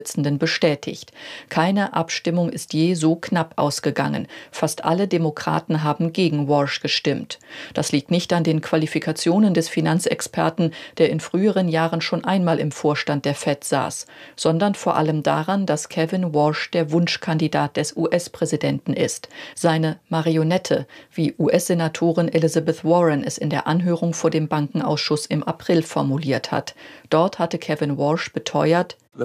bestätigt. Keine Abstimmung ist je so knapp ausgegangen. Fast alle Demokraten haben gegen Walsh gestimmt. Das liegt nicht an den Qualifikationen des Finanzexperten, der in früheren Jahren schon einmal im Vorstand der Fed saß, sondern vor allem daran, dass Kevin Walsh der Wunschkandidat des US-Präsidenten ist. Seine Marionette, wie US-Senatorin Elizabeth Warren es in der Anhörung vor dem Bankenausschuss im April formuliert hat. Dort hatte Kevin Walsh beteuert: Der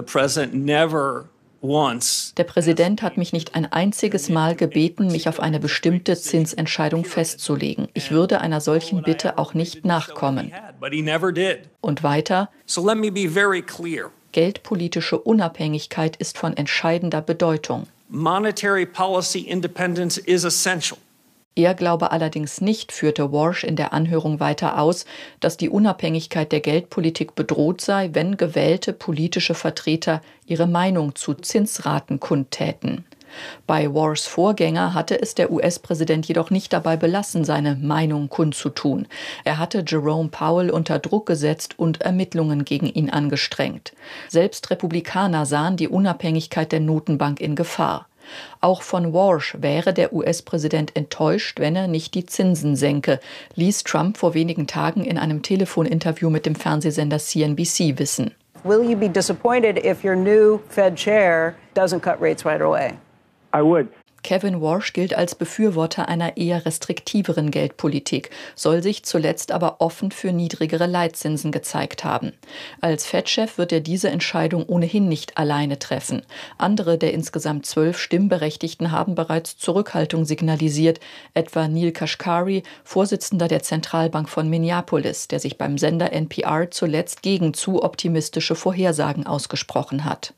Präsident hat mich nicht ein einziges Mal gebeten, mich auf eine bestimmte Zinsentscheidung festzulegen. Ich würde einer solchen Bitte auch nicht nachkommen. Und weiter: Geldpolitische Unabhängigkeit ist von entscheidender Bedeutung. Monetary policy independence is essential. Er glaube allerdings nicht, führte Walsh in der Anhörung weiter aus, dass die Unabhängigkeit der Geldpolitik bedroht sei, wenn gewählte politische Vertreter ihre Meinung zu Zinsraten kundtäten. Bei Walshs Vorgänger hatte es der US-Präsident jedoch nicht dabei belassen, seine Meinung kundzutun. Er hatte Jerome Powell unter Druck gesetzt und Ermittlungen gegen ihn angestrengt. Selbst Republikaner sahen die Unabhängigkeit der Notenbank in Gefahr. Auch von Walsh wäre der US-Präsident enttäuscht, wenn er nicht die Zinsen senke, ließ Trump vor wenigen Tagen in einem Telefoninterview mit dem Fernsehsender CNBC wissen. Will you be disappointed if your new Fed chair doesn't cut rates right away? I would. Kevin Walsh gilt als Befürworter einer eher restriktiveren Geldpolitik, soll sich zuletzt aber offen für niedrigere Leitzinsen gezeigt haben. Als Fed-Chef wird er diese Entscheidung ohnehin nicht alleine treffen. Andere der insgesamt 12 Stimmberechtigten haben bereits Zurückhaltung signalisiert, etwa Neel Kashkari, Vorsitzender der Zentralbank von Minneapolis, der sich beim Sender NPR zuletzt gegen zu optimistische Vorhersagen ausgesprochen hat.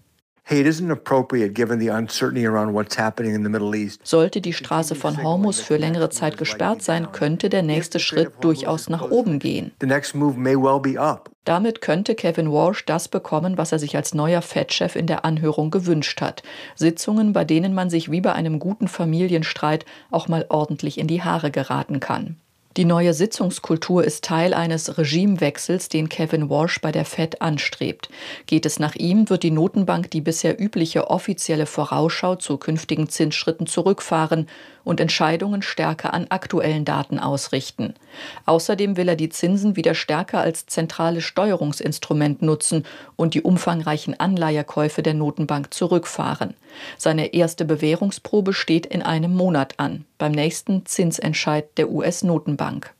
Sollte die Straße von Hormuz für längere Zeit gesperrt sein, könnte der nächste Schritt durchaus nach oben gehen. Damit könnte Kevin Walsh das bekommen, was er sich als neuer Fed-Chef in der Anhörung gewünscht hat. Sitzungen, bei denen man sich wie bei einem guten Familienstreit auch mal ordentlich in die Haare geraten kann. Die neue Sitzungskultur ist Teil eines Regimewechsels, den Kevin Walsh bei der Fed anstrebt. Geht es nach ihm, wird die Notenbank die bisher übliche offizielle Vorausschau zu künftigen Zinsschritten zurückfahren und Entscheidungen stärker an aktuellen Daten ausrichten. Außerdem will er die Zinsen wieder stärker als zentrales Steuerungsinstrument nutzen und die umfangreichen Anleihekäufe der Notenbank zurückfahren. Seine erste Bewährungsprobe steht in einem Monat an, beim nächsten Zinsentscheid der US-Notenbank.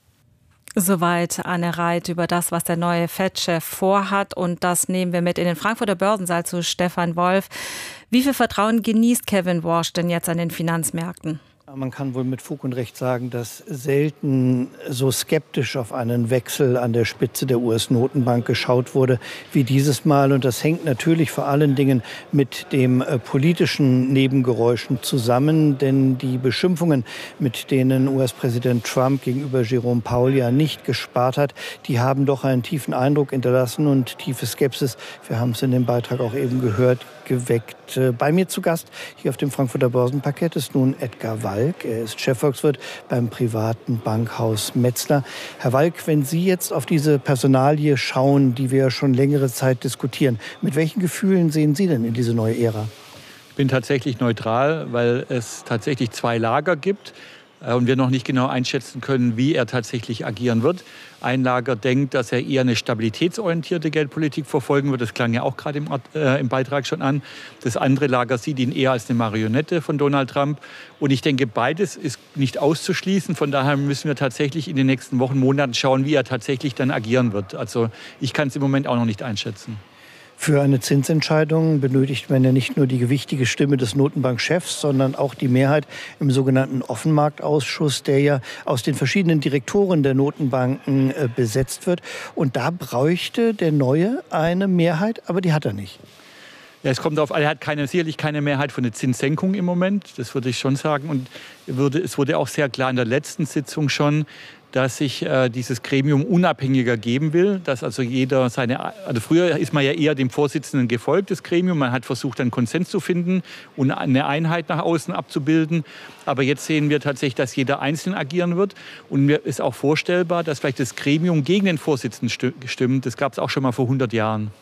Soweit Anne Reit über das, was der neue Fed-Chef vorhat. Und das nehmen wir mit in den Frankfurter Börsensaal zu Stefan Wolf. Wie viel Vertrauen genießt Kevin Walsh denn jetzt an den Finanzmärkten? Man kann wohl mit Fug und Recht sagen, dass selten so skeptisch auf einen Wechsel an der Spitze der US-Notenbank geschaut wurde wie dieses Mal. Und das hängt natürlich vor allen Dingen mit dem politischen Nebengeräuschen zusammen. Denn die Beschimpfungen, mit denen US-Präsident Trump gegenüber Jerome Powell ja nicht gespart hat, die haben doch einen tiefen Eindruck hinterlassen und tiefe Skepsis, wir haben es in dem Beitrag auch eben gehört, geweckt. Bei mir zu Gast hier auf dem Frankfurter Börsenparkett ist nun Edgar Walk. Er ist Chefvolkswirt beim privaten Bankhaus Metzler. Herr Walk, wenn Sie jetzt auf diese Personalie schauen, die wir schon längere Zeit diskutieren, mit welchen Gefühlen sehen Sie denn in diese neue Ära? Ich bin tatsächlich neutral, weil es tatsächlich 2 Lager gibt und wir noch nicht genau einschätzen können, wie er tatsächlich agieren wird. Ein Lager denkt, dass er eher eine stabilitätsorientierte Geldpolitik verfolgen wird. Das klang ja auch gerade im Beitrag schon an. Das andere Lager sieht ihn eher als eine Marionette von Donald Trump. Und ich denke, beides ist nicht auszuschließen. Von daher müssen wir tatsächlich in den nächsten Wochen, Monaten schauen, wie er tatsächlich dann agieren wird. Also ich kann es im Moment auch noch nicht einschätzen. Für eine Zinsentscheidung benötigt man ja nicht nur die gewichtige Stimme des Notenbankchefs, sondern auch die Mehrheit im sogenannten Offenmarktausschuss, der ja aus den verschiedenen Direktoren der Notenbanken besetzt wird. Und da bräuchte der Neue eine Mehrheit, aber die hat er nicht. Ja, es kommt darauf an, er hat sicherlich keine Mehrheit für eine Zinssenkung im Moment, das würde ich schon sagen. Und es wurde auch sehr klar in der letzten Sitzung schon, dass sich dieses Gremium unabhängiger geben will, dass also jeder also früher ist man ja eher dem Vorsitzenden gefolgt, das Gremium, man hat versucht, einen Konsens zu finden und eine Einheit nach außen abzubilden, aber jetzt sehen wir tatsächlich, dass jeder einzeln agieren wird und mir ist auch vorstellbar, dass vielleicht das Gremium gegen den Vorsitzenden stimmt, das gab es auch schon mal vor 100 Jahren.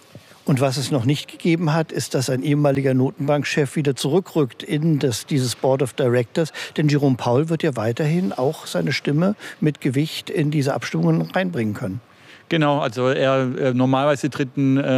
Und was es noch nicht gegeben hat, ist, dass ein ehemaliger Notenbankchef wieder zurückrückt in dieses Board of Directors. Denn Jerome Powell wird ja weiterhin auch seine Stimme mit Gewicht in diese Abstimmungen reinbringen können. Genau, also normalerweise tritt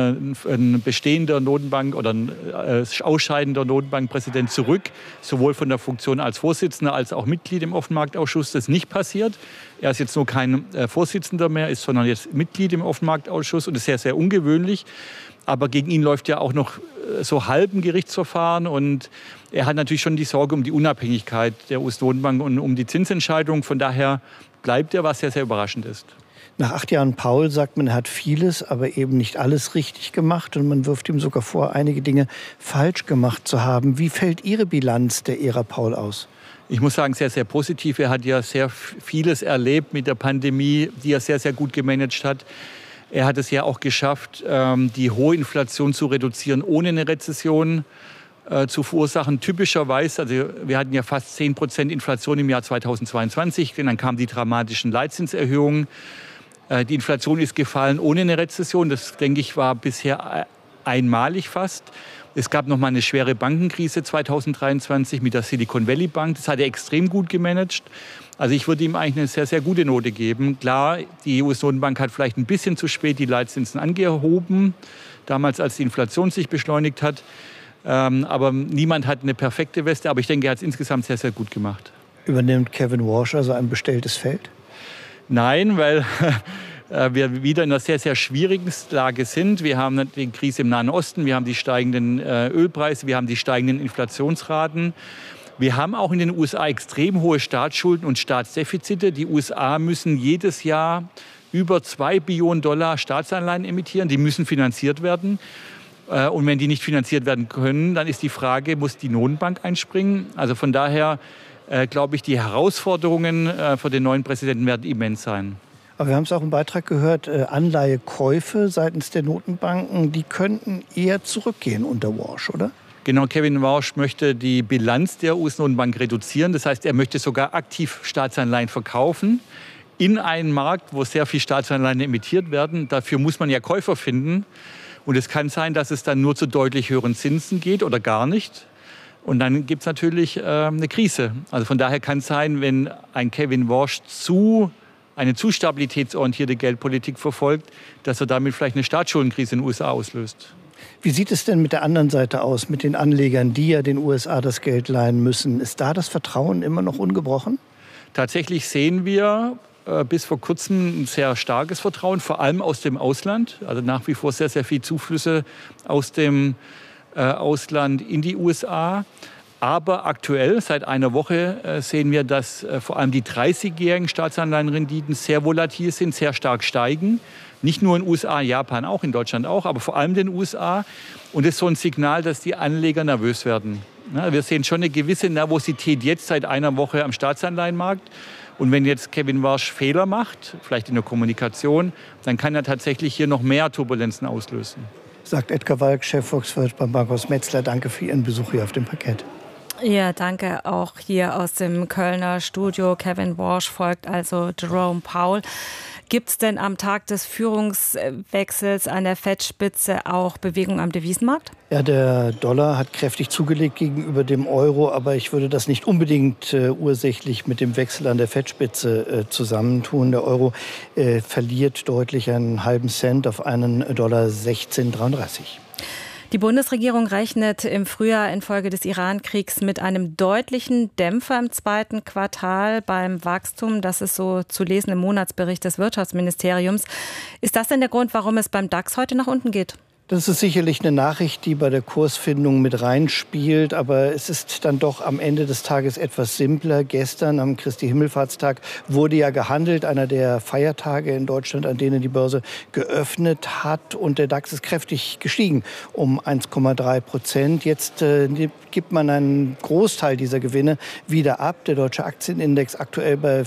ein bestehender Notenbank oder ein ausscheidender Notenbankpräsident zurück, sowohl von der Funktion als Vorsitzender als auch Mitglied im Offenmarktausschuss. Das ist nicht passiert. Er ist jetzt nur kein Vorsitzender mehr, sondern jetzt Mitglied im Offenmarktausschuss und das ist sehr, sehr ungewöhnlich. Aber gegen ihn läuft ja auch noch so halb ein Gerichtsverfahren und er hat natürlich schon die Sorge um die Unabhängigkeit der US-Notenbank und um die Zinsentscheidung. Von daher bleibt er, was sehr, sehr überraschend ist. Nach 8 Jahren Powell sagt man, er hat vieles, aber eben nicht alles richtig gemacht. Und man wirft ihm sogar vor, einige Dinge falsch gemacht zu haben. Wie fällt Ihre Bilanz der Ära Powell aus? Ich muss sagen, sehr, sehr positiv. Er hat ja sehr vieles erlebt mit der Pandemie, die er sehr, sehr gut gemanagt hat. Er hat es ja auch geschafft, die hohe Inflation zu reduzieren, ohne eine Rezession zu verursachen. Typischerweise, also wir hatten ja fast 10% Inflation im Jahr 2022. Dann kamen die dramatischen Leitzinserhöhungen. Die Inflation ist gefallen ohne eine Rezession. Das, denke ich, war bisher einmalig fast. Es gab noch mal eine schwere Bankenkrise 2023 mit der Silicon Valley Bank. Das hat er extrem gut gemanagt. Also ich würde ihm eigentlich eine sehr, sehr gute Note geben. Klar, die US-Notenbank hat vielleicht ein bisschen zu spät die Leitzinsen angehoben, damals als die Inflation sich beschleunigt hat. Aber niemand hat eine perfekte Weste. Aber ich denke, er hat es insgesamt sehr, sehr gut gemacht. Übernimmt Kevin Warsh also ein bestelltes Feld? Nein, weil wir wieder in einer sehr, sehr schwierigen Lage sind. Wir haben die Krise im Nahen Osten, wir haben die steigenden Ölpreise, wir haben die steigenden Inflationsraten. Wir haben auch in den USA extrem hohe Staatsschulden und Staatsdefizite. Die USA müssen jedes Jahr über $2 Billionen Staatsanleihen emittieren. Die müssen finanziert werden. Und wenn die nicht finanziert werden können, dann ist die Frage, muss die Notenbank einspringen? Also von daher glaube ich, die Herausforderungen für den neuen Präsidenten werden immens sein. Aber wir haben es auch im Beitrag gehört, Anleihekäufe seitens der Notenbanken, die könnten eher zurückgehen unter Warsh, oder? Genau, Kevin Warsh möchte die Bilanz der US-Notenbank reduzieren. Das heißt, er möchte sogar aktiv Staatsanleihen verkaufen in einen Markt, wo sehr viel Staatsanleihen emittiert werden. Dafür muss man ja Käufer finden. Und es kann sein, dass es dann nur zu deutlich höheren Zinsen geht oder gar nicht. Und dann gibt es natürlich eine Krise. Also von daher kann es sein, wenn ein Kevin Warsh eine zu stabilitätsorientierte Geldpolitik verfolgt, dass er damit vielleicht eine Staatsschuldenkrise in den USA auslöst. Wie sieht es denn mit der anderen Seite aus, mit den Anlegern, die ja den USA das Geld leihen müssen? Ist da das Vertrauen immer noch ungebrochen? Tatsächlich sehen wir bis vor kurzem ein sehr starkes Vertrauen, vor allem aus dem Ausland. Also nach wie vor sehr, sehr viele Zuflüsse aus dem Ausland in die USA. Aber aktuell, seit einer Woche, sehen wir, dass vor allem die 30-jährigen Staatsanleihenrenditen sehr volatil sind, sehr stark steigen. Nicht nur in den USA, Japan auch, in Deutschland auch, aber vor allem in den USA. Und das ist so ein Signal, dass die Anleger nervös werden. Ja, wir sehen schon eine gewisse Nervosität jetzt seit einer Woche am Staatsanleihenmarkt. Und wenn jetzt Kevin Warsh Fehler macht, vielleicht in der Kommunikation, dann kann er tatsächlich hier noch mehr Turbulenzen auslösen. Sagt Edgar Walk, Chefvolkswirt beim Bankhaus Metzler. Danke für Ihren Besuch hier auf dem Parkett. Ja, danke auch hier aus dem Kölner Studio. Kevin Warsh folgt also Jerome Powell. Gibt es denn am Tag des Führungswechsels an der FED-Spitze auch Bewegung am Devisenmarkt? Ja, der Dollar hat kräftig zugelegt gegenüber dem Euro, aber ich würde das nicht unbedingt ursächlich mit dem Wechsel an der FED-Spitze zusammentun. Der Euro verliert deutlich einen halben Cent auf einen $16,33. Die Bundesregierung rechnet im Frühjahr infolge des Iran-Kriegs mit einem deutlichen Dämpfer im zweiten Quartal beim Wachstum. Das ist so zu lesen im Monatsbericht des Wirtschaftsministeriums. Ist das denn der Grund, warum es beim DAX heute nach unten geht? Das ist sicherlich eine Nachricht, die bei der Kursfindung mit reinspielt. Aber es ist dann doch am Ende des Tages etwas simpler. Gestern am Christi Himmelfahrtstag wurde ja gehandelt, einer der Feiertage in Deutschland, an denen die Börse geöffnet hat. Und der DAX ist kräftig gestiegen um 1,3%. Jetzt gibt man einen Großteil dieser Gewinne wieder ab. Der deutsche Aktienindex aktuell bei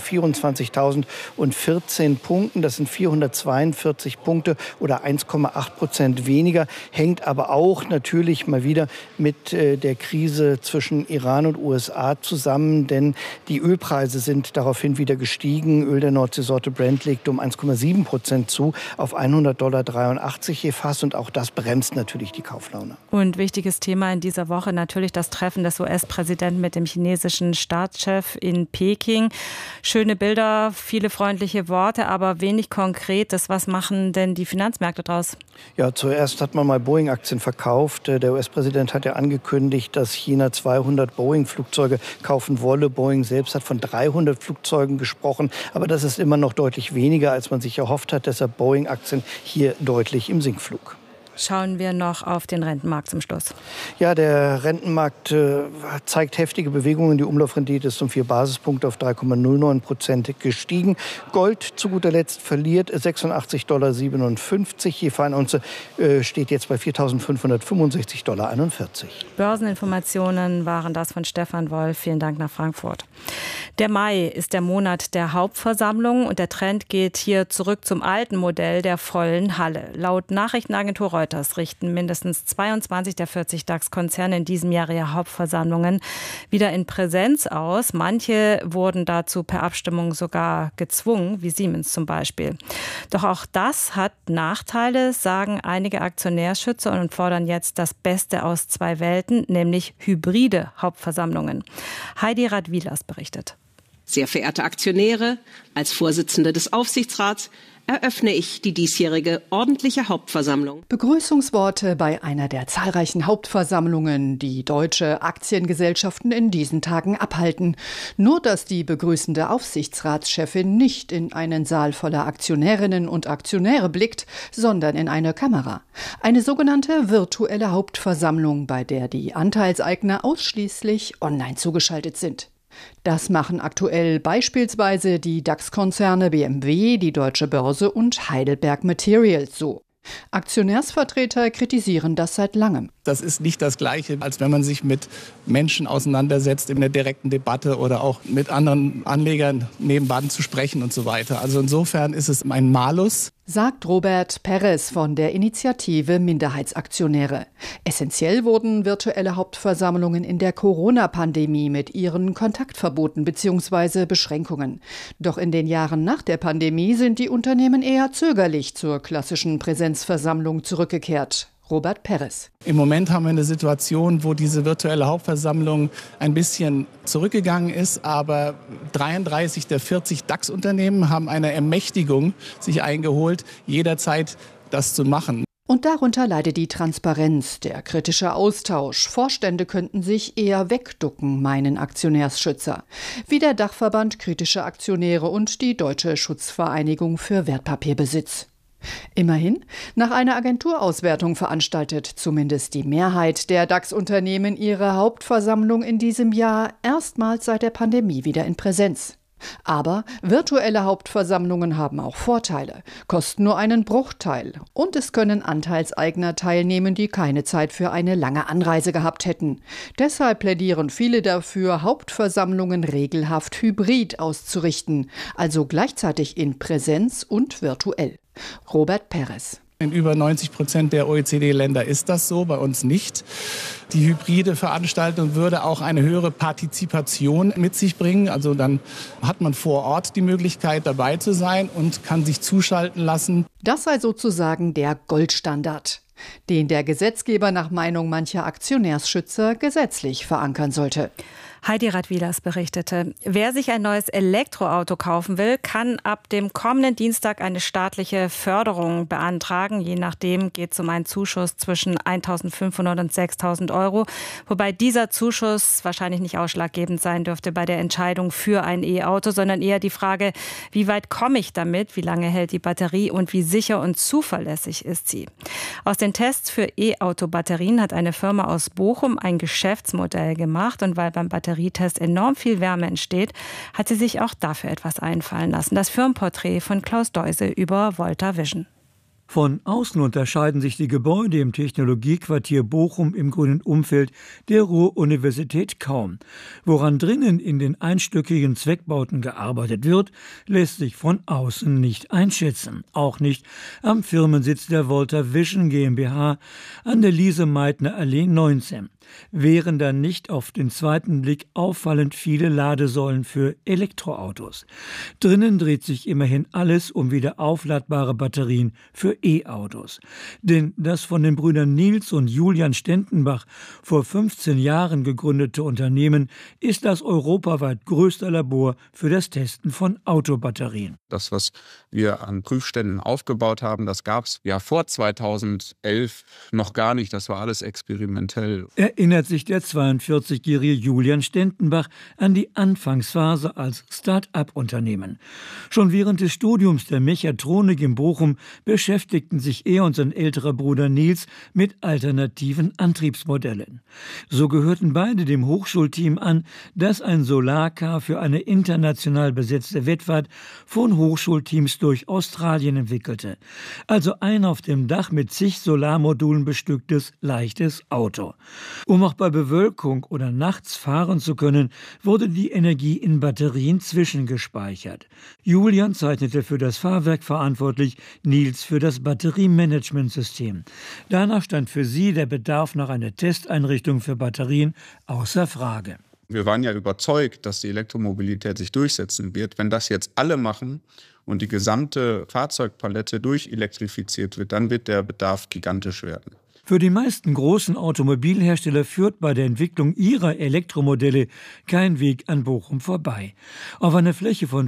24.014 Punkten. Das sind 442 Punkte oder 1,8% weniger weniger, hängt aber auch natürlich mal wieder mit der Krise zwischen Iran und USA zusammen, denn die Ölpreise sind daraufhin wieder gestiegen. Öl der Nordseesorte Brent legt um 1,7% zu auf $100,83 je Fass und auch das bremst natürlich die Kauflaune. Und wichtiges Thema in dieser Woche natürlich das Treffen des US-Präsidenten mit dem chinesischen Staatschef in Peking. Schöne Bilder, viele freundliche Worte, aber wenig Konkretes. Was machen denn die Finanzmärkte draus? Ja, zuerst hat man mal Boeing-Aktien verkauft. Der US-Präsident hat ja angekündigt, dass China 200 Boeing-Flugzeuge kaufen wolle. Boeing selbst hat von 300 Flugzeugen gesprochen. Aber das ist immer noch deutlich weniger, als man sich erhofft hat. Deshalb Boeing-Aktien hier deutlich im Sinkflug. Schauen wir noch auf den Rentenmarkt zum Schluss. Ja, der Rentenmarkt zeigt heftige Bewegungen. Die Umlaufrendite ist um 4 Basispunkte auf 3,09% gestiegen. Gold zu guter Letzt verliert $86,57. Je Feinunze steht jetzt bei $4.565,41. Börseninformationen waren das von Stefan Wolf. Vielen Dank nach Frankfurt. Der Mai ist der Monat der Hauptversammlung und der Trend geht hier zurück zum alten Modell der vollen Halle. Laut Nachrichtenagentur Reuters richten mindestens 22 der 40 DAX-Konzerne in diesem Jahr ihre Hauptversammlungen wieder in Präsenz aus. Manche wurden dazu per Abstimmung sogar gezwungen, wie Siemens zum Beispiel. Doch auch das hat Nachteile, sagen einige Aktionärsschützer und fordern jetzt das Beste aus zwei Welten, nämlich hybride Hauptversammlungen. Heidi Radwilas berichtet. Sehr verehrte Aktionäre, als Vorsitzende des Aufsichtsrats eröffne ich die diesjährige ordentliche Hauptversammlung. Begrüßungsworte bei einer der zahlreichen Hauptversammlungen, die deutsche Aktiengesellschaften in diesen Tagen abhalten. Nur dass die begrüßende Aufsichtsratschefin nicht in einen Saal voller Aktionärinnen und Aktionäre blickt, sondern in eine Kamera. Eine sogenannte virtuelle Hauptversammlung, bei der die Anteilseigner ausschließlich online zugeschaltet sind. Das machen aktuell beispielsweise die DAX-Konzerne BMW, die Deutsche Börse und Heidelberg Materials so. Aktionärsvertreter kritisieren das seit langem. Das ist nicht das Gleiche, als wenn man sich mit Menschen auseinandersetzt in der direkten Debatte oder auch mit anderen Anlegern nebenan zu sprechen und so weiter. Also insofern ist es ein Malus. Sagt Robert Perez von der Initiative Minderheitsaktionäre. Essentiell wurden virtuelle Hauptversammlungen in der Corona-Pandemie mit ihren Kontaktverboten bzw. Beschränkungen. Doch in den Jahren nach der Pandemie sind die Unternehmen eher zögerlich zur klassischen Präsenzversammlung zurückgekehrt. Robert Perez. Im Moment haben wir eine Situation, wo diese virtuelle Hauptversammlung ein bisschen zurückgegangen ist, aber 33 der 40 DAX-Unternehmen haben eine Ermächtigung sich eingeholt, jederzeit das zu machen. Und darunter leidet die Transparenz, der kritische Austausch. Vorstände könnten sich eher wegducken, meinen Aktionärsschützer. Wie der Dachverband Kritische Aktionäre und die Deutsche Schutzvereinigung für Wertpapierbesitz. Immerhin, nach einer Agenturauswertung veranstaltet zumindest die Mehrheit der DAX-Unternehmen ihre Hauptversammlung in diesem Jahr erstmals seit der Pandemie wieder in Präsenz. Aber virtuelle Hauptversammlungen haben auch Vorteile, kosten nur einen Bruchteil und es können Anteilseigner teilnehmen, die keine Zeit für eine lange Anreise gehabt hätten. Deshalb plädieren viele dafür, Hauptversammlungen regelhaft hybrid auszurichten, also gleichzeitig in Präsenz und virtuell. Robert Perez. In über 90% der OECD-Länder ist das so, bei uns nicht. Die hybride Veranstaltung würde auch eine höhere Partizipation mit sich bringen. Also dann hat man vor Ort die Möglichkeit, dabei zu sein und kann sich zuschalten lassen. Das sei sozusagen der Goldstandard, den der Gesetzgeber nach Meinung mancher Aktionärsschützer gesetzlich verankern sollte. Heidi Radwilas berichtete, wer sich ein neues Elektroauto kaufen will, kann ab dem kommenden Dienstag eine staatliche Förderung beantragen. Je nachdem geht es um einen Zuschuss zwischen 1.500 und 6.000 Euro. Wobei dieser Zuschuss wahrscheinlich nicht ausschlaggebend sein dürfte bei der Entscheidung für ein E-Auto, sondern eher die Frage, wie weit komme ich damit, wie lange hält die Batterie und wie sicher und zuverlässig ist sie. Aus den Tests für E-Auto-Batterien hat eine Firma aus Bochum ein Geschäftsmodell gemacht und weil beim Batterietest enorm viel Wärme entsteht, hat sie sich auch dafür etwas einfallen lassen. Das Firmenporträt von Klaus Deuse über Volta Vision. Von außen unterscheiden sich die Gebäude im Technologiequartier Bochum im grünen Umfeld der Ruhr-Universität kaum. Woran drinnen in den einstöckigen Zweckbauten gearbeitet wird, lässt sich von außen nicht einschätzen. Auch nicht am Firmensitz der Volta Vision GmbH an der Lise-Meitner-Allee 19. Wären da nicht auf den zweiten Blick auffallend viele Ladesäulen für Elektroautos. Drinnen dreht sich immerhin alles um wieder aufladbare Batterien für E-Autos. Denn das von den Brüdern Nils und Julian Stentenbach vor 15 Jahren gegründete Unternehmen ist das europaweit größte Labor für das Testen von Autobatterien. Das, was wir an Prüfständen aufgebaut haben, das gab es ja vor 2011 noch gar nicht. Das war alles experimentell. Erinnert sich der 42-jährige Julian Stentenbach an die Anfangsphase als Start-up-Unternehmen. Schon während des Studiums der Mechatronik in Bochum beschäftigten sich er und sein älterer Bruder Nils mit alternativen Antriebsmodellen. So gehörten beide dem Hochschulteam an, das ein Solarcar für eine international besetzte Wettfahrt von Hochschulteams durch Australien entwickelte. Also ein auf dem Dach mit zig Solarmodulen bestücktes, leichtes Auto. Um auch bei Bewölkung oder nachts fahren zu können, wurde die Energie in Batterien zwischengespeichert. Julian zeichnete für das Fahrwerk verantwortlich, Nils für das Batteriemanagementsystem. Danach stand für sie der Bedarf nach einer Testeinrichtung für Batterien außer Frage. Wir waren ja überzeugt, dass die Elektromobilität sich durchsetzen wird. Wenn das jetzt alle machen und die gesamte Fahrzeugpalette durchelektrifiziert wird, dann wird der Bedarf gigantisch werden. Für die meisten großen Automobilhersteller führt bei der Entwicklung ihrer Elektromodelle kein Weg an Bochum vorbei. Auf einer Fläche von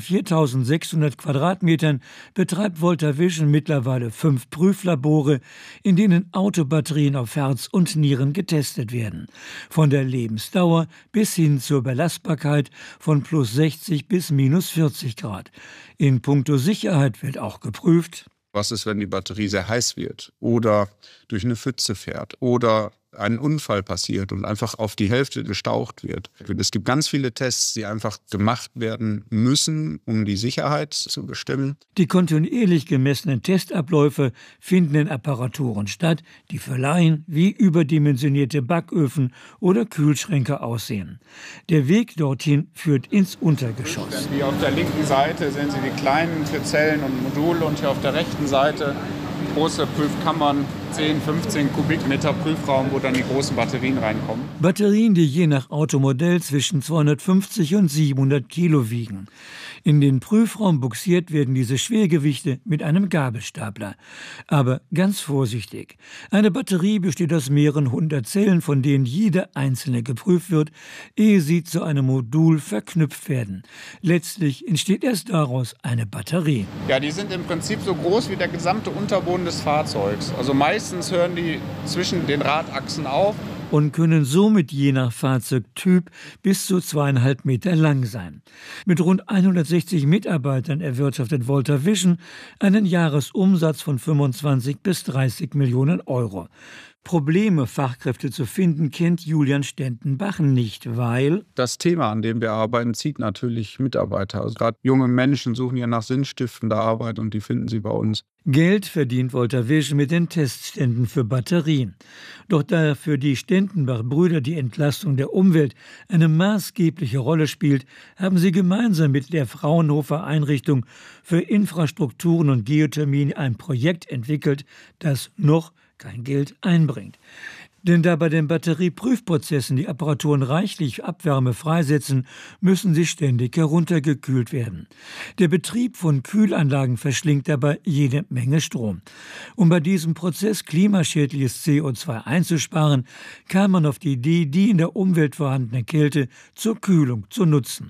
4.600 Quadratmetern betreibt Volta Vision mittlerweile 5 Prüflabore, in denen Autobatterien auf Herz und Nieren getestet werden. Von der Lebensdauer bis hin zur Belastbarkeit von plus 60 bis minus 40 Grad. In puncto Sicherheit wird auch geprüft: Was ist, wenn die Batterie sehr heiß wird oder durch eine Pfütze fährt oder ein Unfall passiert und einfach auf die Hälfte gestaucht wird? Es gibt ganz viele Tests, die einfach gemacht werden müssen, um die Sicherheit zu bestimmen. Die kontinuierlich gemessenen Testabläufe finden in Apparaturen statt, die für Laien wie überdimensionierte Backöfen oder Kühlschränke aussehen. Der Weg dorthin führt ins Untergeschoss. Hier auf der linken Seite sehen Sie die kleinen Zellen und Module und hier auf der rechten Seite große Prüfkammern, 10, 15 Kubikmeter Prüfraum, wo dann die großen Batterien reinkommen. Batterien, die je nach Automodell zwischen 250 und 700 Kilo wiegen. In den Prüfraum buxiert werden diese Schwergewichte mit einem Gabelstapler. Aber ganz vorsichtig. Eine Batterie besteht aus mehreren hundert Zellen, von denen jede einzelne geprüft wird, ehe sie zu einem Modul verknüpft werden. Letztlich entsteht erst daraus eine Batterie. Ja, die sind im Prinzip so groß wie der gesamte Unterboden des Fahrzeugs. Also meistens hören die zwischen den Radachsen auf. Und können somit je nach Fahrzeugtyp bis zu 2,5 Meter lang sein. Mit rund 160 Mitarbeitern erwirtschaftet Volta Vision einen Jahresumsatz von 25 bis 30 Millionen Euro. Probleme, Fachkräfte zu finden, kennt Julian Stentenbach nicht, weil das Thema, an dem wir arbeiten, zieht natürlich Mitarbeiter. Also gerade junge Menschen suchen ja nach sinnstiftender Arbeit und die finden sie bei uns. Geld verdient Volta Vision mit den Testständen für Batterien. Doch da für die Stentenbach-Brüder die Entlastung der Umwelt eine maßgebliche Rolle spielt, haben sie gemeinsam mit der Fraunhofer Einrichtung für Infrastrukturen und Geothermie ein Projekt entwickelt, das noch kein Geld einbringt. Denn da bei den Batterieprüfprozessen die Apparaturen reichlich Abwärme freisetzen, müssen sie ständig heruntergekühlt werden. Der Betrieb von Kühlanlagen verschlingt dabei jede Menge Strom. Um bei diesem Prozess klimaschädliches CO2 einzusparen, kam man auf die Idee, die in der Umwelt vorhandene Kälte zur Kühlung zu nutzen.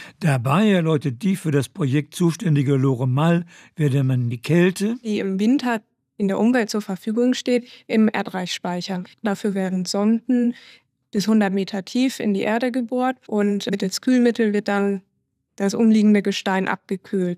Dabei erläutert die für das Projekt zuständige Lore Mall, werde man die Kälte, die im Winter in der Umwelt zur Verfügung steht, im Erdreich speichern. Dafür werden Sonden bis 100 Meter tief in die Erde gebohrt und mittels Kühlmittel wird dann das umliegende Gestein abgekühlt.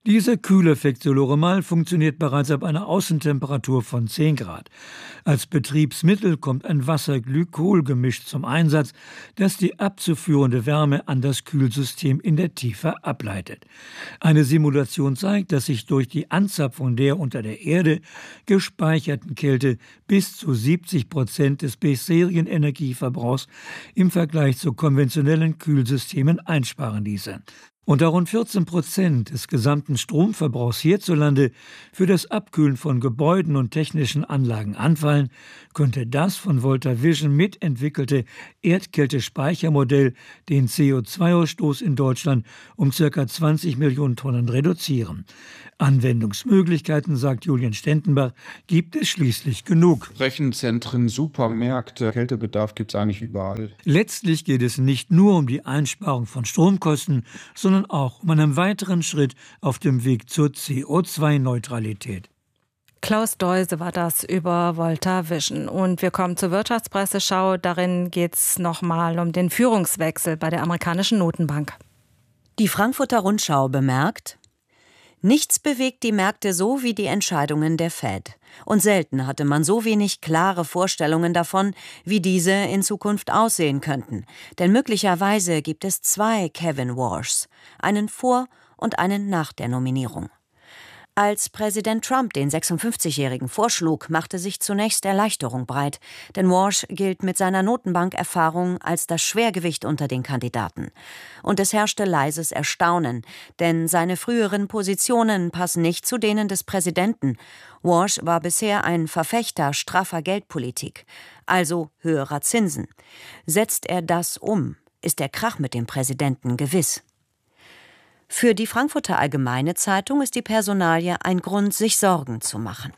Dieser Kühleffekt, so Loremal, funktioniert bereits ab einer Außentemperatur von 10 Grad. Als Betriebsmittel kommt ein Wasser-Glykol-Gemisch zum Einsatz, das die abzuführende Wärme an das Kühlsystem in der Tiefe ableitet. Eine Simulation zeigt, dass sich durch die Anzapfung der unter der Erde gespeicherten Kälte bis zu 70% des bisherigen Energieverbrauchs im Vergleich zu konventionellen Kühlsystemen einsparen ließe. Und da rund 14% des gesamten Stromverbrauchs hierzulande für das Abkühlen von Gebäuden und technischen Anlagen anfallen, könnte das von Volta Vision mitentwickelte Erdkältespeichermodell den CO2-Ausstoß in Deutschland um ca. 20 Millionen Tonnen reduzieren. Anwendungsmöglichkeiten, sagt Julian Stentenbach, gibt es schließlich genug. Rechenzentren, Supermärkte, Kältebedarf gibt es eigentlich überall. Letztlich geht es nicht nur um die Einsparung von Stromkosten, sondern auch um einen weiteren Schritt auf dem Weg zur CO2-Neutralität. Klaus Deuse war das über Volta Vision. Und wir kommen zur Wirtschaftspresseschau. Darin geht es nochmal um den Führungswechsel bei der amerikanischen Notenbank. Die Frankfurter Rundschau bemerkt: Nichts bewegt die Märkte so wie die Entscheidungen der Fed. Und selten hatte man so wenig klare Vorstellungen davon, wie diese in Zukunft aussehen könnten. Denn möglicherweise gibt es 2 Kevin Walshs, einen vor und einen nach der Nominierung. Als Präsident Trump den 56-Jährigen vorschlug, machte sich zunächst Erleichterung breit, denn Walsh gilt mit seiner Notenbankerfahrung als das Schwergewicht unter den Kandidaten. Und es herrschte leises Erstaunen, denn seine früheren Positionen passen nicht zu denen des Präsidenten. Walsh war bisher ein Verfechter straffer Geldpolitik, also höherer Zinsen. Setzt er das um, ist der Krach mit dem Präsidenten gewiss. Für die Frankfurter Allgemeine Zeitung ist die Personalie ein Grund, sich Sorgen zu machen.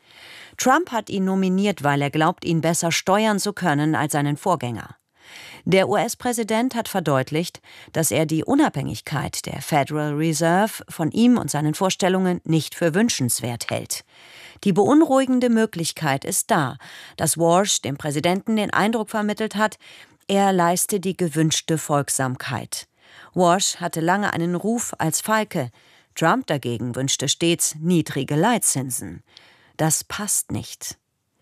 Trump hat ihn nominiert, weil er glaubt, ihn besser steuern zu können als seinen Vorgänger. Der US-Präsident hat verdeutlicht, dass er die Unabhängigkeit der Federal Reserve von ihm und seinen Vorstellungen nicht für wünschenswert hält. Die beunruhigende Möglichkeit ist da, dass Walsh dem Präsidenten den Eindruck vermittelt hat, er leiste die gewünschte Folgsamkeit. Walsh hatte lange einen Ruf als Falke. Trump dagegen wünschte stets niedrige Leitzinsen. Das passt nicht.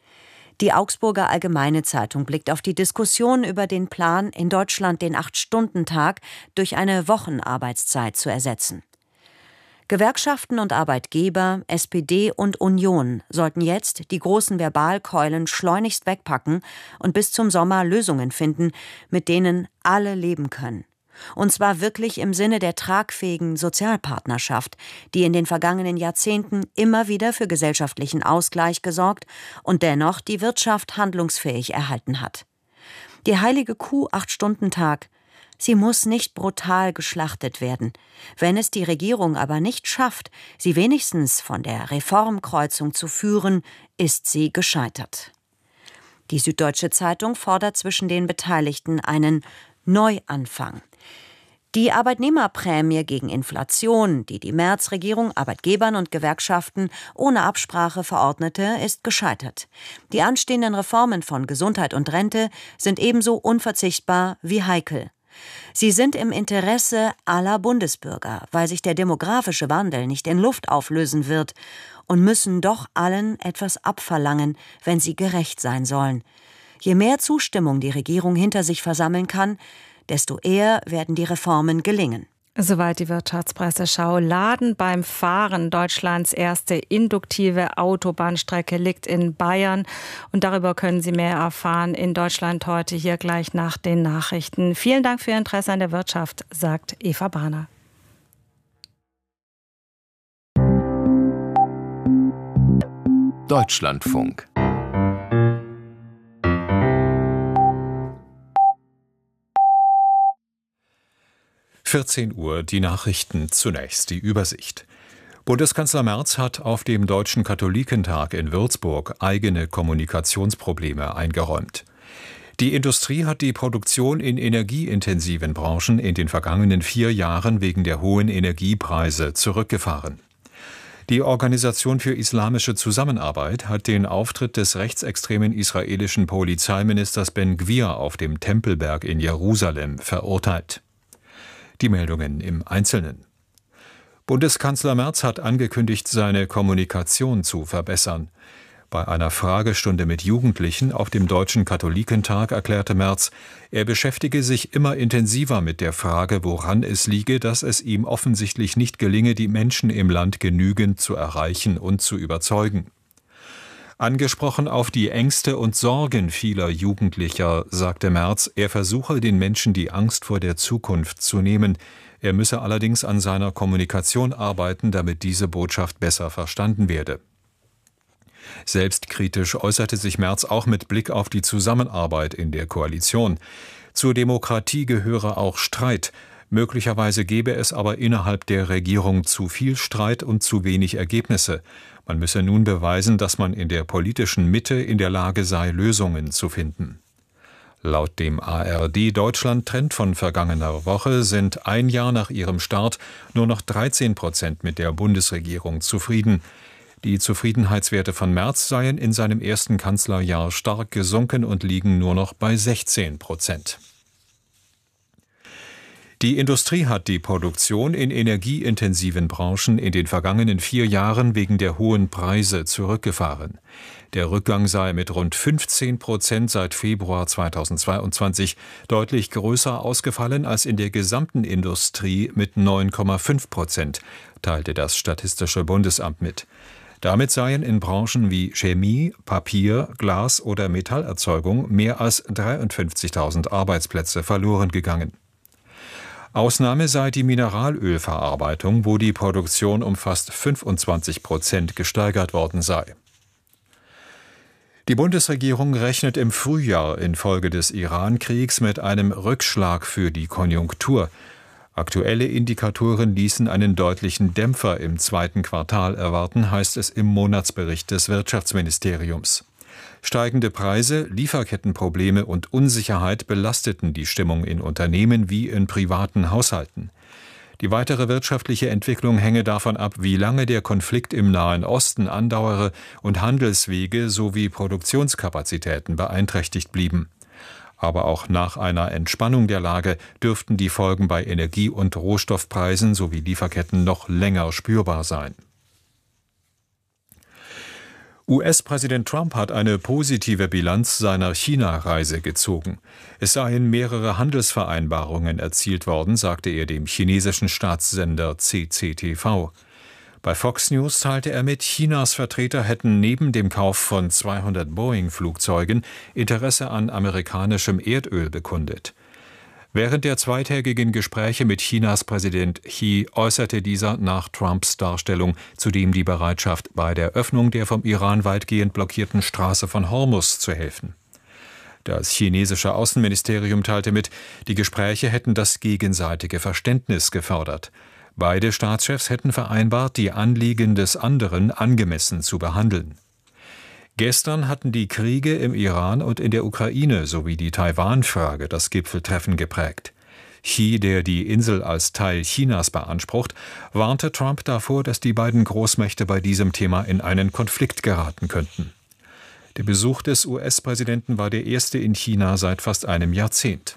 Die Augsburger Allgemeine Zeitung blickt auf die Diskussion über den Plan, in Deutschland den 8-Stunden-Tag durch eine Wochenarbeitszeit zu ersetzen. Gewerkschaften und Arbeitgeber, SPD und Union sollten jetzt die großen Verbalkeulen schleunigst wegpacken und bis zum Sommer Lösungen finden, mit denen alle leben können. Und zwar wirklich im Sinne der tragfähigen Sozialpartnerschaft, die in den vergangenen Jahrzehnten immer wieder für gesellschaftlichen Ausgleich gesorgt und dennoch die Wirtschaft handlungsfähig erhalten hat. Die heilige Kuh 8-Stunden-Tag, sie muss nicht brutal geschlachtet werden. Wenn es die Regierung aber nicht schafft, sie wenigstens von der Reformkreuzung zu führen, ist sie gescheitert. Die Süddeutsche Zeitung fordert zwischen den Beteiligten einen Neuanfang. Die Arbeitnehmerprämie gegen Inflation, die die Merz-Regierung Arbeitgebern und Gewerkschaften ohne Absprache verordnete, ist gescheitert. Die anstehenden Reformen von Gesundheit und Rente sind ebenso unverzichtbar wie heikel. Sie sind im Interesse aller Bundesbürger, weil sich der demografische Wandel nicht in Luft auflösen wird, und müssen doch allen etwas abverlangen, wenn sie gerecht sein sollen. Je mehr Zustimmung die Regierung hinter sich versammeln kann, desto eher werden die Reformen gelingen. Soweit die Wirtschaftspresseschau. Laden beim Fahren. Deutschlands erste induktive Autobahnstrecke liegt in Bayern. Und darüber können Sie mehr erfahren in Deutschland heute, hier gleich nach den Nachrichten. Vielen Dank für Ihr Interesse an der Wirtschaft, sagt Eva Bahner. Deutschlandfunk. Uhr, die Nachrichten, zunächst die Übersicht. Bundeskanzler Merz hat auf dem Deutschen Katholikentag in Würzburg eigene Kommunikationsprobleme eingeräumt. Die Industrie hat die Produktion in energieintensiven Branchen in den vergangenen 4 Jahren wegen der hohen Energiepreise zurückgefahren. Die Organisation für islamische Zusammenarbeit hat den Auftritt des rechtsextremen israelischen Polizeiministers Ben Gvir auf dem Tempelberg in Jerusalem verurteilt. Die Meldungen im Einzelnen. Bundeskanzler Merz hat angekündigt, seine Kommunikation zu verbessern. Bei einer Fragestunde mit Jugendlichen auf dem Deutschen Katholikentag erklärte Merz, er beschäftige sich immer intensiver mit der Frage, woran es liege, dass es ihm offensichtlich nicht gelinge, die Menschen im Land genügend zu erreichen und zu überzeugen. Angesprochen auf die Ängste und Sorgen vieler Jugendlicher, sagte Merz, er versuche den Menschen die Angst vor der Zukunft zu nehmen. Er müsse allerdings an seiner Kommunikation arbeiten, damit diese Botschaft besser verstanden werde. Selbstkritisch äußerte sich Merz auch mit Blick auf die Zusammenarbeit in der Koalition. Zur Demokratie gehöre auch Streit. Möglicherweise gebe es aber innerhalb der Regierung zu viel Streit und zu wenig Ergebnisse. Man müsse nun beweisen, dass man in der politischen Mitte in der Lage sei, Lösungen zu finden. Laut dem ARD-Deutschland-Trend von vergangener Woche sind ein Jahr nach ihrem Start nur noch 13% mit der Bundesregierung zufrieden. Die Zufriedenheitswerte von Merz seien in seinem ersten Kanzlerjahr stark gesunken und liegen nur noch bei 16%. Die Industrie hat die Produktion in energieintensiven Branchen in den vergangenen 4 Jahren wegen der hohen Preise zurückgefahren. Der Rückgang sei mit rund 15% seit Februar 2022 deutlich größer ausgefallen als in der gesamten Industrie mit 9,5%, teilte das Statistische Bundesamt mit. Damit seien in Branchen wie Chemie, Papier, Glas oder Metallerzeugung mehr als 53.000 Arbeitsplätze verloren gegangen. Ausnahme sei die Mineralölverarbeitung, wo die Produktion um fast 25% gesteigert worden sei. Die Bundesregierung rechnet im Frühjahr infolge des Iran-Kriegs mit einem Rückschlag für die Konjunktur. Aktuelle Indikatoren ließen einen deutlichen Dämpfer im 2. Quartal erwarten, heißt es im Monatsbericht des Wirtschaftsministeriums. Steigende Preise, Lieferkettenprobleme und Unsicherheit belasteten die Stimmung in Unternehmen wie in privaten Haushalten. Die weitere wirtschaftliche Entwicklung hänge davon ab, wie lange der Konflikt im Nahen Osten andauere und Handelswege sowie Produktionskapazitäten beeinträchtigt blieben. Aber auch nach einer Entspannung der Lage dürften die Folgen bei Energie- und Rohstoffpreisen sowie Lieferketten noch länger spürbar sein. US-Präsident Trump hat eine positive Bilanz seiner China-Reise gezogen. Es seien mehrere Handelsvereinbarungen erzielt worden, sagte er dem chinesischen Staatssender CCTV. Bei Fox News teilte er mit, Chinas Vertreter hätten neben dem Kauf von 200 Boeing-Flugzeugen Interesse an amerikanischem Erdöl bekundet. Während der zweitägigen Gespräche mit Chinas Präsident Xi äußerte dieser nach Trumps Darstellung zudem die Bereitschaft, bei der Öffnung der vom Iran weitgehend blockierten Straße von Hormuz zu helfen. Das chinesische Außenministerium teilte mit, die Gespräche hätten das gegenseitige Verständnis gefördert. Beide Staatschefs hätten vereinbart, die Anliegen des anderen angemessen zu behandeln. Gestern hatten die Kriege im Iran und in der Ukraine sowie die Taiwan-Frage das Gipfeltreffen geprägt. Xi, der die Insel als Teil Chinas beansprucht, warnte Trump davor, dass die beiden Großmächte bei diesem Thema in einen Konflikt geraten könnten. Der Besuch des US-Präsidenten war der erste in China seit fast einem Jahrzehnt.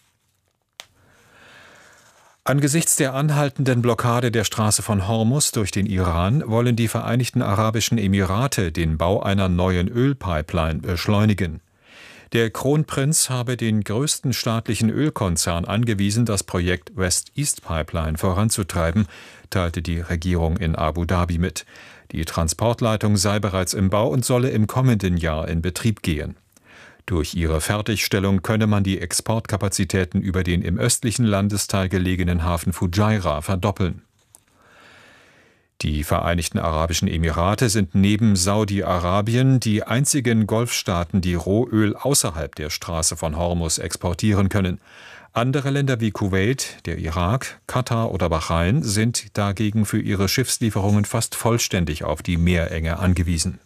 Angesichts der anhaltenden Blockade der Straße von Hormuz durch den Iran wollen die Vereinigten Arabischen Emirate den Bau einer neuen Ölpipeline beschleunigen. Der Kronprinz habe den größten staatlichen Ölkonzern angewiesen, das Projekt West-East Pipeline voranzutreiben, teilte die Regierung in Abu Dhabi mit. Die Transportleitung sei bereits im Bau und solle im kommenden Jahr in Betrieb gehen. Durch ihre Fertigstellung könne man die Exportkapazitäten über den im östlichen Landesteil gelegenen Hafen Fujairah verdoppeln. Die Vereinigten Arabischen Emirate sind neben Saudi-Arabien die einzigen Golfstaaten, die Rohöl außerhalb der Straße von Hormuz exportieren können. Andere Länder wie Kuwait, der Irak, Katar oder Bahrain sind dagegen für ihre Schiffslieferungen fast vollständig auf die Meerenge angewiesen.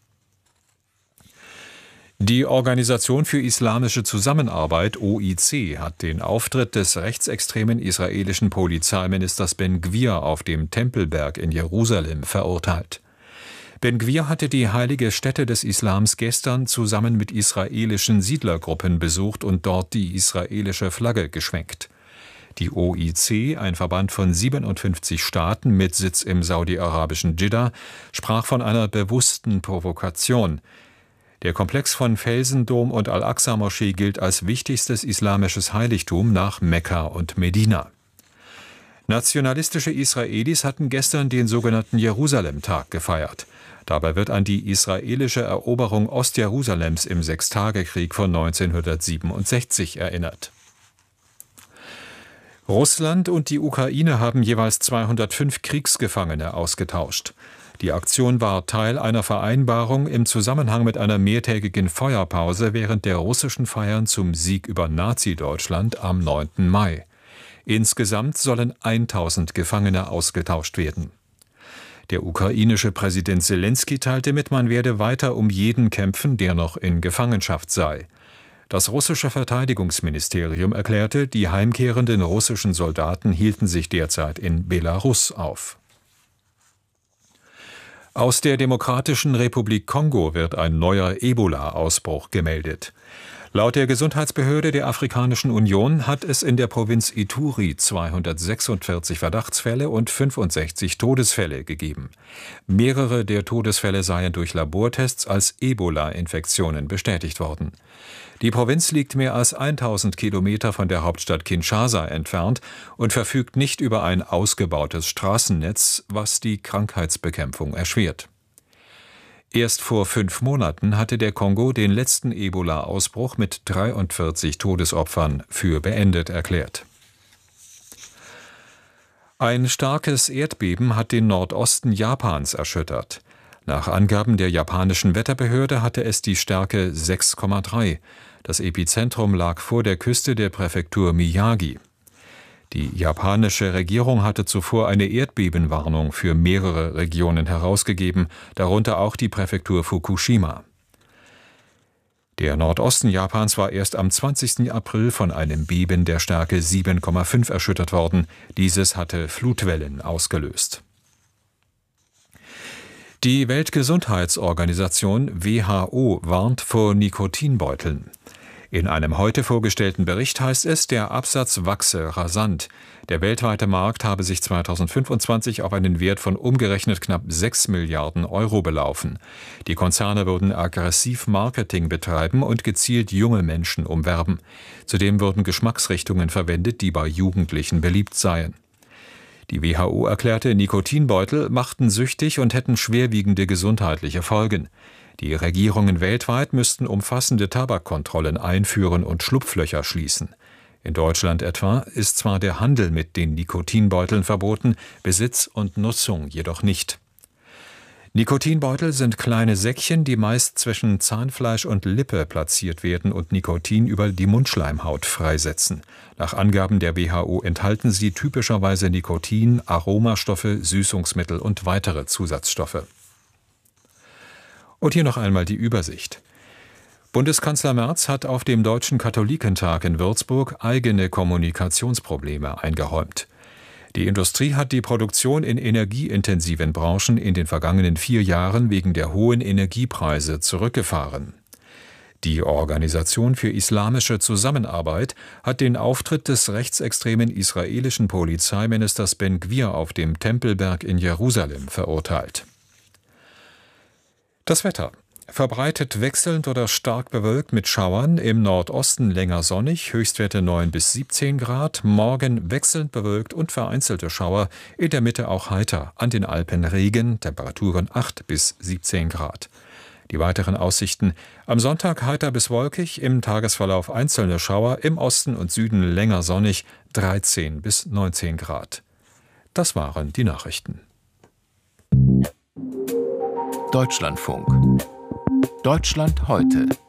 Die Organisation für Islamische Zusammenarbeit, OIC, hat den Auftritt des rechtsextremen israelischen Polizeiministers Ben-Gvir auf dem Tempelberg in Jerusalem verurteilt. Ben-Gvir hatte die heilige Stätte des Islams gestern zusammen mit israelischen Siedlergruppen besucht und dort die israelische Flagge geschwenkt. Die OIC, ein Verband von 57 Staaten mit Sitz im saudi-arabischen Dschidda, sprach von einer bewussten Provokation. Der Komplex von Felsendom und Al-Aqsa-Moschee gilt als wichtigstes islamisches Heiligtum nach Mekka und Medina. Nationalistische Israelis hatten gestern den sogenannten Jerusalem-Tag gefeiert. Dabei wird an die israelische Eroberung Ostjerusalems im Sechstagekrieg von 1967 erinnert. Russland und die Ukraine haben jeweils 205 Kriegsgefangene ausgetauscht. Die Aktion war Teil einer Vereinbarung im Zusammenhang mit einer mehrtägigen Feuerpause während der russischen Feiern zum Sieg über Nazi-Deutschland am 9. Mai. Insgesamt sollen 1000 Gefangene ausgetauscht werden. Der ukrainische Präsident Selenskyj teilte mit, man werde weiter um jeden kämpfen, der noch in Gefangenschaft sei. Das russische Verteidigungsministerium erklärte, die heimkehrenden russischen Soldaten hielten sich derzeit in Belarus auf. Aus der Demokratischen Republik Kongo wird ein neuer Ebola-Ausbruch gemeldet. Laut der Gesundheitsbehörde der Afrikanischen Union hat es in der Provinz Ituri 246 Verdachtsfälle und 65 Todesfälle gegeben. Mehrere der Todesfälle seien durch Labortests als Ebola-Infektionen bestätigt worden. Die Provinz liegt mehr als 1000 Kilometer von der Hauptstadt Kinshasa entfernt und verfügt nicht über ein ausgebautes Straßennetz, was die Krankheitsbekämpfung erschwert. Erst vor 5 Monaten hatte der Kongo den letzten Ebola-Ausbruch mit 43 Todesopfern für beendet erklärt. Ein starkes Erdbeben hat den Nordosten Japans erschüttert. Nach Angaben der japanischen Wetterbehörde hatte es die Stärke 6,3. Das Epizentrum lag vor der Küste der Präfektur Miyagi. Die japanische Regierung hatte zuvor eine Erdbebenwarnung für mehrere Regionen herausgegeben, darunter auch die Präfektur Fukushima. Der Nordosten Japans war erst am 20. April von einem Beben der Stärke 7,5 erschüttert worden. Dieses hatte Flutwellen ausgelöst. Die Weltgesundheitsorganisation WHO warnt vor Nikotinbeuteln. In einem heute vorgestellten Bericht heißt es, der Absatz wachse rasant. Der weltweite Markt habe sich 2025 auf einen Wert von umgerechnet knapp 6 Milliarden Euro belaufen. Die Konzerne würden aggressiv Marketing betreiben und gezielt junge Menschen umwerben. Zudem würden Geschmacksrichtungen verwendet, die bei Jugendlichen beliebt seien. Die WHO erklärte, Nikotinbeutel machten süchtig und hätten schwerwiegende gesundheitliche Folgen. Die Regierungen weltweit müssten umfassende Tabakkontrollen einführen und Schlupflöcher schließen. In Deutschland etwa ist zwar der Handel mit den Nikotinbeuteln verboten, Besitz und Nutzung jedoch nicht. Nikotinbeutel sind kleine Säckchen, die meist zwischen Zahnfleisch und Lippe platziert werden und Nikotin über die Mundschleimhaut freisetzen. Nach Angaben der WHO enthalten sie typischerweise Nikotin, Aromastoffe, Süßungsmittel und weitere Zusatzstoffe. Und hier noch einmal die Übersicht. Bundeskanzler Merz hat auf dem Deutschen Katholikentag in Würzburg eigene Kommunikationsprobleme eingeräumt. Die Industrie hat die Produktion in energieintensiven Branchen in den vergangenen 4 Jahren wegen der hohen Energiepreise zurückgefahren. Die Organisation für islamische Zusammenarbeit hat den Auftritt des rechtsextremen israelischen Polizeiministers Ben Gvir auf dem Tempelberg in Jerusalem verurteilt. Das Wetter. Verbreitet wechselnd oder stark bewölkt mit Schauern, im Nordosten länger sonnig, Höchstwerte 9 bis 17 Grad, morgen wechselnd bewölkt und vereinzelte Schauer, in der Mitte auch heiter, an den Alpen Regen, Temperaturen 8 bis 17 Grad. Die weiteren Aussichten: am Sonntag heiter bis wolkig, im Tagesverlauf einzelne Schauer, im Osten und Süden länger sonnig, 13 bis 19 Grad. Das waren die Nachrichten. Deutschlandfunk. Deutschland heute.